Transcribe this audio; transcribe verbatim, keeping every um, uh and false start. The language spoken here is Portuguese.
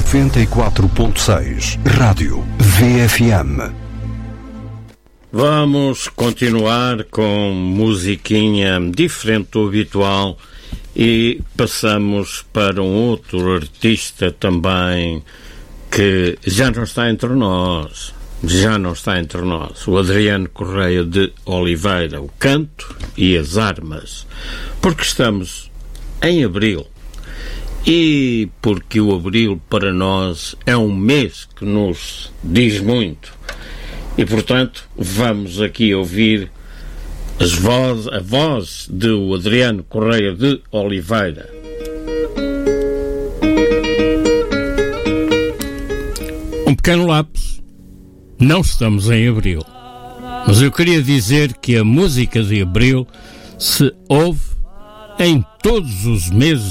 noventa e quatro ponto seis. Rádio V F M. Vamos continuar com musiquinha diferente do habitual e passamos para um outro artista também que já não está entre nós. Já não está entre nós. O Adriano Correia de Oliveira, o canto e as armas. Porque estamos em abril. E porque o abril para nós é um mês que nos diz muito. E portanto vamos aqui ouvir as voz, a voz do Adriano Correia de Oliveira. Um pequeno lapso. Não estamos em abril. Mas eu queria dizer que a música de abril se ouve em todos os meses